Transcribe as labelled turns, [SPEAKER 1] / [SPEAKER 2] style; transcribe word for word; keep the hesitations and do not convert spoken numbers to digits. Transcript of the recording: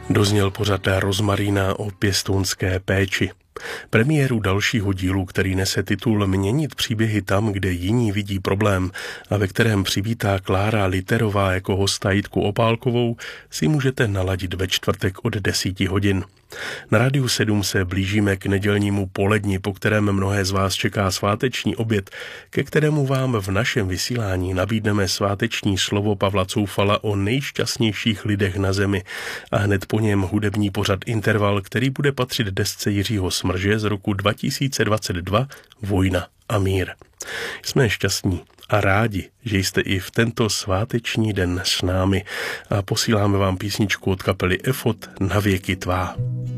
[SPEAKER 1] Dozněl pořad Rozmarína o pěstounské péči. Premiéru dalšího dílu, který nese titul Měnit příběhy tam, kde jiní vidí problém a ve kterém přivítá Klára Literová jako hosta Jitku Opálkovou, si můžete naladit ve čtvrtek od deseti hodin. Na Rádiu sedm se blížíme k nedělnímu poledni, po kterém mnohé z vás čeká sváteční oběd, ke kterému vám v našem vysílání nabídneme sváteční slovo Pavla Coufala o nejšťastnějších lidech na zemi a hned po něm hudební pořad Interval, který bude patřit desce Jiřího Smrže z roku dva tisíce dvacet dva Vojna a mír. Jsme šťastní a rádi, že jste i v tento sváteční den s námi a posíláme vám písničku od kapely Efod Na věky tvá.